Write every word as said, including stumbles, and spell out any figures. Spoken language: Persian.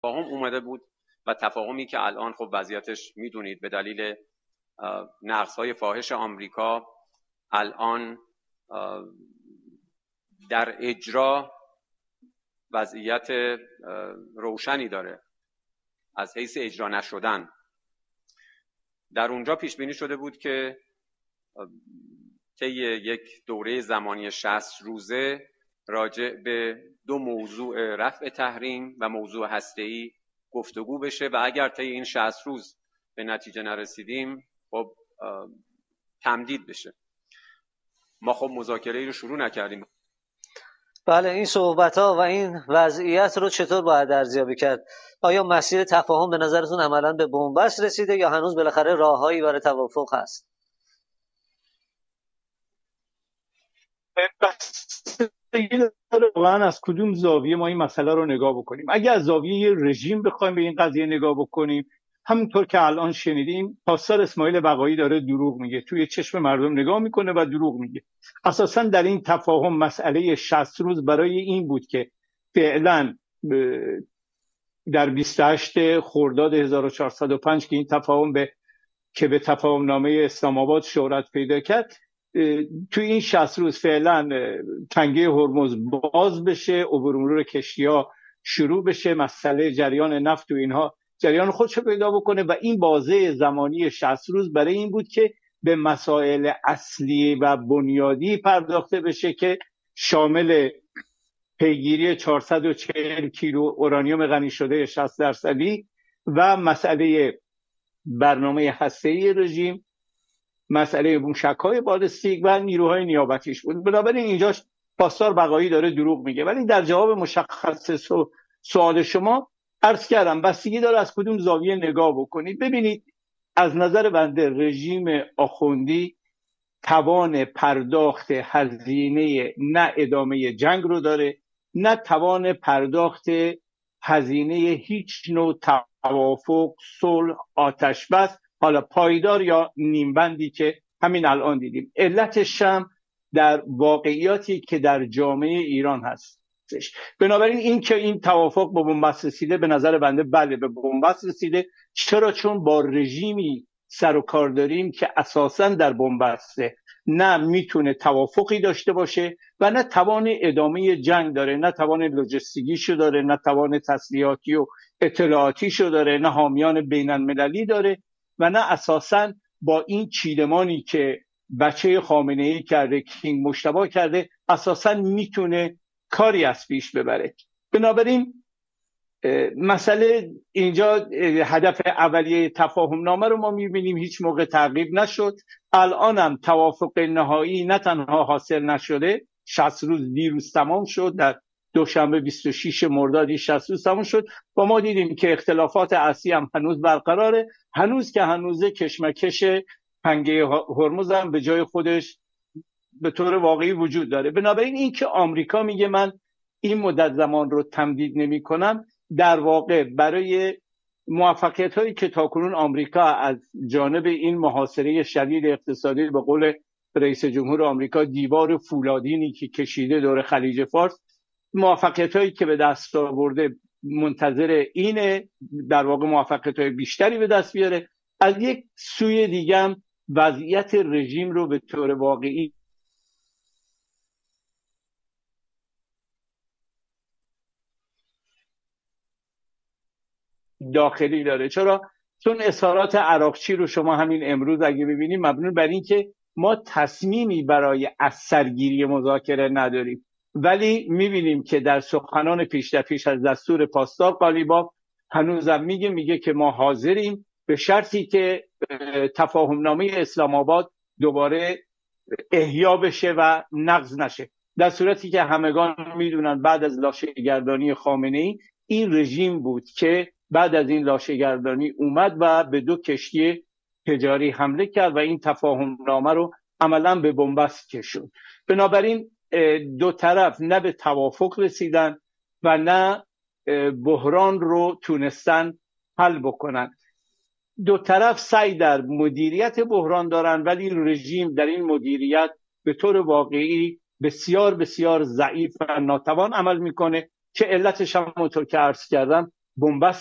تفاهم اومده بود و تفاهمی که الان خب وضعیتش میدونید به دلیل نقص‌های فاحش آمریکا الان در اجرا وضعیت روشنی داره از حیث اجرا نشدن. در اونجا پیش بینی شده بود که طی یک دوره زمانی شصت روزه راجع به دو موضوع رفع تحریم و موضوع هسته‌ای گفتگو بشه و اگر طی این شصت روز به نتیجه نرسیدیم خب تمدید بشه. ما خب مذاکره رو شروع نکردیم. بله، این صحبت‌ها و این وضعیت رو چطور باید ارزیابی کرد؟ آیا مسیر تفاهم به نظرتون عملاً به بنبست رسیده یا هنوز بالاخره راههایی برای توافق هست؟ واقعا از کدوم زاویه ما این مسئله رو نگاه بکنیم. اگه از زاویه رژیم بخوایم به این قضیه نگاه بکنیم، همونطور که الان شنیدیم پاسدار اسماعیل بقایی داره دروغ میگه، توی چشم مردم نگاه میکنه و دروغ میگه. اساسا در این تفاهم مسئله شصت روز برای این بود که فعلا در بیست و هشت خرداد هزار و چهارصد و پنج که این تفاهم به که به تفاهم نامه اسلام آباد شهرت پیدا کرد، توی این شصت روز فعلا تنگه هرمز باز بشه، عبور مرور کشتی‌ها شروع بشه، مسئله جریان نفت و اینها جریان خودش پیدا بکنه و این بازه زمانی شصت روز برای این بود که به مسائل اصلی و بنیادی پرداخته بشه که شامل پیگیری چهارصد و چهل کیلو اورانیوم غنی شده شصت درصدی و مسئله برنامه هسته‌ای رژیم، مسئله موشک‌های بالستیک و نیروهای نیابتیش بود. بنابراین اینجاش پاسدار بقایی داره دروغ میگه. ولی در جواب مشخص سوال شما عرض کردم بستگی داره از کدوم زاویه نگاه بکنید. ببینید، از نظر بنده رژیم آخوندی توان پرداخت هزینه نه ادامه جنگ رو داره، نه توان پرداخت هزینه هیچ نوع توافق، صلح، آتش بس، حالا پایدار یا نیمبندی که همین الان دیدیم. علتش هم در واقعیاتی که در جامعه ایران هستش. بنابراین این که این توافق به بنبست رسیده، به نظر بنده بله به بنبست رسیده. چرا؟ چون با رژیمی سر و کار داریم که اساساً در بنبسته، نه میتونه توافقی داشته باشه و نه توان ادامه جنگ داره، نه توان لوجستیکیشو داره، نه توان تسلیحاتی و اطلاعاتیشو داره، نه حامیان بین المللی داره و نه اساساً با این چیدمانی که بچه خامنه‌ای کرده، کینگ مجتبی کرده، اساساً میتونه کاری از پیش ببره. بنابراین مسئله اینجا هدف اولیه تفاهم نامه رو ما میبینیم هیچ موقع تعقیب نشد. الان هم توافق نهایی نه تنها حاصل نشده، شصت روز دیروز تمام شد، در دوشنبه بیست و شش مرداد شصت روز تمام شد و ما دیدیم که اختلافات اصلی هم هنوز برقراره. هنوز که هنوزه کشمکش تنگه هرمز هم به جای خودش به طور واقعی وجود داره. بنابراین این که آمریکا میگه من این مدت زمان رو تمدید نمی کنم، در واقع برای موفقیت هایی که تاکنون آمریکا از جانب این محاصره شدید اقتصادی، به قول رئیس جمهور آمریکا دیوار فولادینی که کشیده دور خلیج فارس، موفقیت هایی که به دست آورده منتظر اینه در واقع موفقیت های بیشتری به دست بیاره. از یک سوی دیگه هم وضعیت رژیم رو به طور واقعی داخلی داره. چرا؟ چون اظهارات عراقچی رو شما همین امروز اگه ببینید مبنی بر این که ما تصمیمی برای از سرگیری مذاکره نداریم، ولی میبینیم که در سخنان پیش در پیش از دستور پاسدار قالیباف هنوزم میگه میگه که ما حاضریم به شرطی که تفاهم نامه اسلام آباد دوباره احیا بشه و نقض نشه. در صورتی که همگان میدونن بعد از لاشه‌گردانی خامنه‌ای این رژیم بود که بعد از این لاشه‌گردانی اومد و به دو کشتی تجاری حمله کرد و این تفاهم نامه رو عملاً به بنبست کشوند. بنابراین دو طرف نه به توافق رسیدن و نه بحران رو تونستن حل بکنن. دو طرف سعی در مدیریت بحران دارن، ولی رژیم در این مدیریت به طور واقعی بسیار بسیار ضعیف و ناتوان عمل میکنه که علتش هم همونطور که عرض کردم بنبست